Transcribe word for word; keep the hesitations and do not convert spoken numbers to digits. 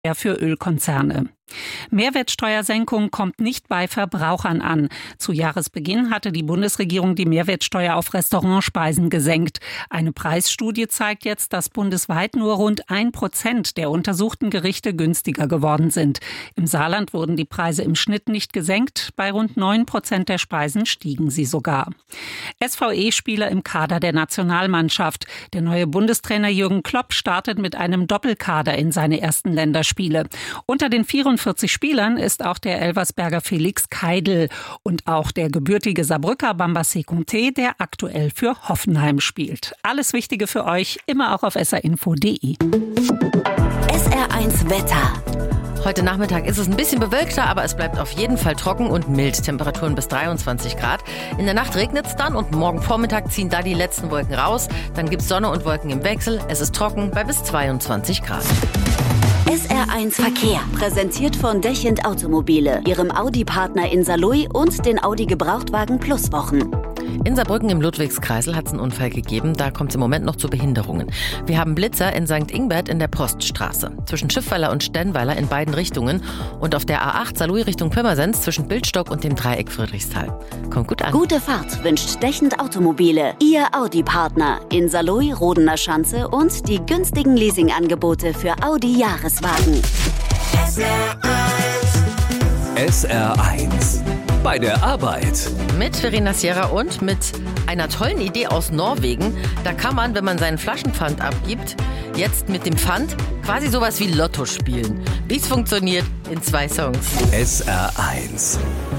für Ölkonzerne. Mehrwertsteuersenkung kommt nicht bei Verbrauchern an. Zu Jahresbeginn hatte die Bundesregierung die Mehrwertsteuer auf Restaurantspeisen gesenkt. Eine Preisstudie zeigt jetzt, dass bundesweit nur rund ein Prozent der untersuchten Gerichte günstiger geworden sind. Im Saarland wurden die Preise im Schnitt nicht gesenkt. Bei rund neun Prozent der Speisen stiegen sie sogar. S V E-Spieler im Kader der Nationalmannschaft. Der neue Bundestrainer Jürgen Klopp startet mit einem Doppelkader in seine ersten Länderspiele. Unter den vierundvierzig Spielern ist auch der Elversberger Felix Keidel und auch der gebürtige Saarbrücker Bamba Sekunte, der aktuell für Hoffenheim spielt. Alles Wichtige für euch immer auch auf s r info punkt d e. S R eins Wetter. Heute Nachmittag ist es ein bisschen bewölkter, aber es bleibt auf jeden Fall trocken und mild. Temperaturen bis dreiundzwanzig Grad. In der Nacht regnet es dann und morgen Vormittag ziehen da die letzten Wolken raus. Dann gibt es Sonne und Wolken im Wechsel. Es ist trocken bei bis zweiundzwanzig Grad. S R eins Verkehr, präsentiert von Dechend Automobile, ihrem Audi-Partner in Saarlouis und den Audi Gebrauchtwagen Plus Wochen. In Saarbrücken im Ludwigskreisel hat es einen Unfall gegeben. Da kommt es im Moment noch zu Behinderungen. Wir haben Blitzer in Sankt Ingbert in der Poststraße. Zwischen Schiffweiler und Stennweiler in beiden Richtungen. Und auf der A acht Saarlouis Richtung Pirmasens zwischen Bildstock und dem Dreieck Friedrichsthal. Kommt gut an. Gute Fahrt wünscht Dechend Automobile, ihr Audi-Partner in Saarlouis, Rodener Schanze und die günstigen Leasingangebote für Audi-Jahreswagen. S R eins. S R eins. Bei der Arbeit. Mit Verena Sierra und mit einer tollen Idee aus Norwegen. Da kann man, wenn man seinen Flaschenpfand abgibt, jetzt mit dem Pfand quasi sowas wie Lotto spielen. Wie es funktioniert in zwei Songs. S R eins.